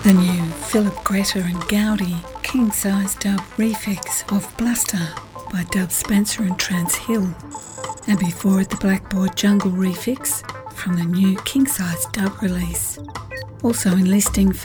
The new Philip Greta and Gaudi king-size dub refix of Bluster by Dub Spencer and Trance Hill, and before it the Blackboard Jungle refix from the new king-size dub release. Also enlisting for